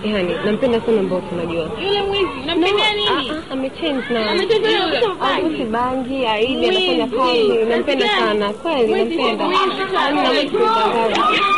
Yani nampenda sana Mbosso unajua. Yule mwizi, nampenda nini? Amechange na. Amechange yule bangi, Aidi anafanya kazi, nampenda sana. Kweli nampenda. Na